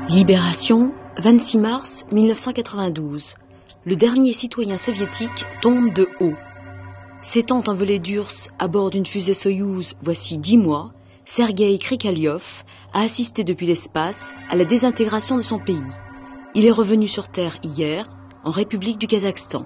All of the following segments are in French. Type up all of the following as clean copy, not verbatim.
Libération, 26 mars 1992. Le dernier citoyen soviétique tombe de haut. S'étant envolé d'URSS à bord d'une fusée Soyouz voici 10 mois, Sergueï Krikaliov a assisté depuis l'espace à la désintégration de son pays. Il est revenu sur Terre hier, en République du Kazakhstan.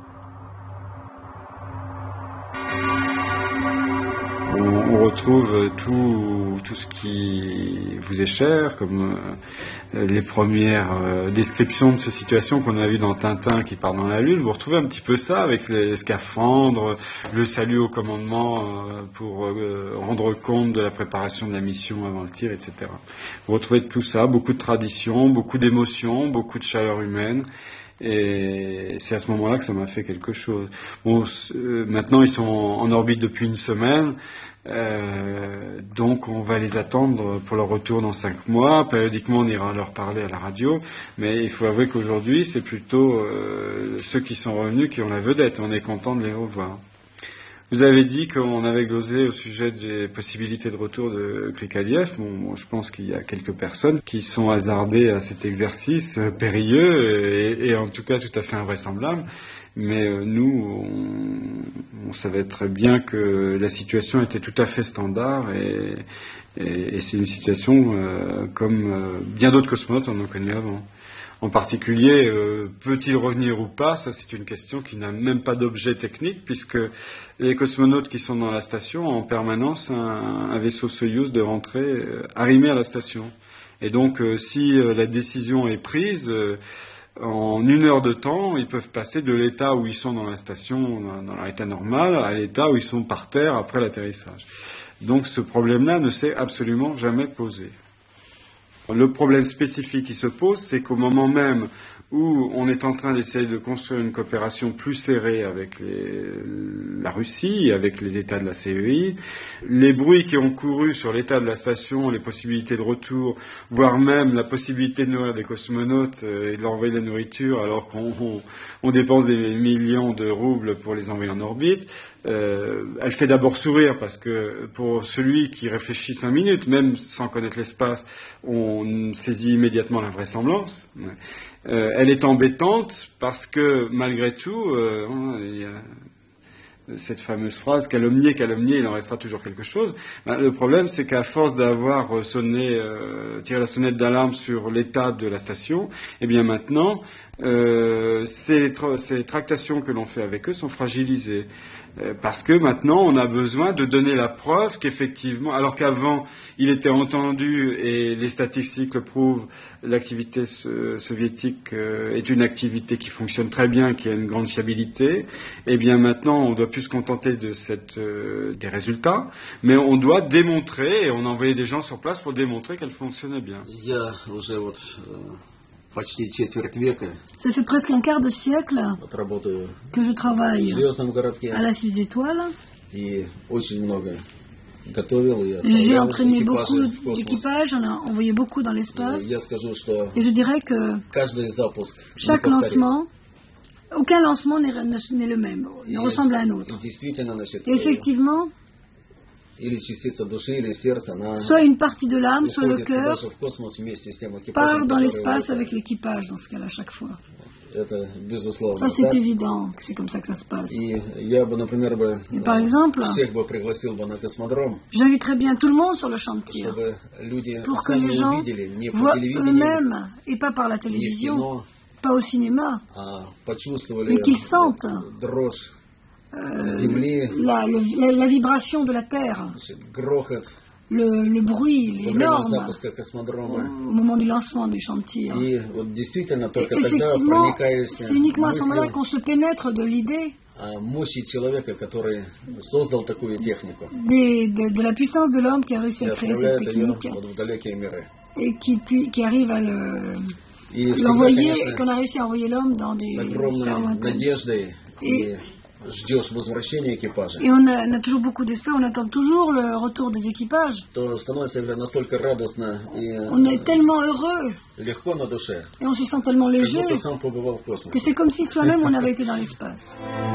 On retrouve tout ce qui vous est cher, comme les premières descriptions de ces situations qu'on a vues dans Tintin qui part dans la Lune. Vous retrouvez un petit peu ça avec les scaphandres, le salut au commandement pour rendre compte de la préparation de la mission avant le tir, etc. Vous retrouvez tout ça, beaucoup de traditions, beaucoup d'émotions, beaucoup de chaleur humaine. Et c'est à ce moment-là que ça m'a fait quelque chose. Bon, maintenant ils sont en orbite depuis une semaine, donc on va les attendre pour leur retour dans 5 mois. Périodiquement on ira leur parler à la radio, mais il faut avouer qu'aujourd'hui c'est plutôt ceux qui sont revenus qui ont la vedette. On est content de les revoir. Vous avez dit qu'on avait glosé au sujet des possibilités de retour de Krikalev. Bon, je pense qu'il y a quelques personnes qui sont hasardées à cet exercice périlleux et en tout cas tout à fait invraisemblable. Mais nous, on savait très bien que la situation était tout à fait standard et c'est une situation comme bien d'autres cosmonautes on en connaît avant. En particulier, peut-il revenir ou pas? Ça, c'est une question qui n'a même pas d'objet technique, puisque les cosmonautes qui sont dans la station ont en permanence un vaisseau Soyouz de rentrer arrimé à la station. Et donc, si la décision est prise, en 1 heure de temps, ils peuvent passer de l'état où ils sont dans la station, dans leur état normal, à l'état où ils sont par terre après l'atterrissage. Donc, ce problème-là ne s'est absolument jamais posé. Le problème spécifique qui se pose, c'est qu'au moment même où on est en train d'essayer de construire une coopération plus serrée avec la Russie, avec les États de la CEI, les bruits qui ont couru sur l'état de la station, les possibilités de retour, voire même la possibilité de nourrir des cosmonautes et de leur envoyer de la nourriture alors qu'on dépense des millions de roubles pour les envoyer en orbite, elle fait d'abord sourire parce que pour celui qui réfléchit 5 minutes, même sans connaître l'espace, on saisit immédiatement la vraisemblance. Elle est embêtante parce que malgré tout, il y a cette fameuse phrase calomnier, calomnier, il en restera toujours quelque chose. Le problème, c'est qu'à force d'avoir tiré la sonnette d'alarme sur l'état de la station, eh bien maintenant, ces tractations que l'on fait avec eux sont fragilisées. Parce que maintenant, on a besoin de donner la preuve qu'effectivement, alors qu'avant, il était entendu, et les statistiques le prouvent, l'activité soviétique est une activité qui fonctionne très bien, qui a une grande fiabilité, et bien maintenant, on ne doit plus se contenter des résultats, mais on doit démontrer, et on a envoyé des gens sur place pour démontrer qu'elle fonctionnait bien. Ça fait presque un quart de siècle que je travaille à la 6 étoiles. J'ai entraîné beaucoup d'équipages, on a envoyé beaucoup dans l'espace. Et je dirais que chaque lancement, aucun lancement n'est le même, ne ressemble à un autre. Et effectivement, soit une partie de l'âme, soit le cœur part dans l'espace avec l'équipage dans ce cas-là, chaque fois. Ça, c'est évident que c'est comme ça que ça se passe. Et par exemple, j'inviterais bien tout le monde sur le champ de tir pour que les gens voient eux-mêmes, et pas par la télévision, pas au cinéma, mais qu'ils sentent la vibration de la terre, le bruit énorme au moment du lancement du champ de tir. Et effectivement, c'est uniquement à ce moment-là qu'on se pénètre de l'idée de la puissance de l'homme qui a réussi à créer cette technique et qui arrive à l'envoyer, et qu'on a réussi à envoyer l'homme dans des sphères lointaines. Et on a toujours beaucoup d'espoir, on attend toujours le retour des équipages. On est tellement heureux et on se sent tellement léger que c'est comme si soi-même on avait été dans l'espace.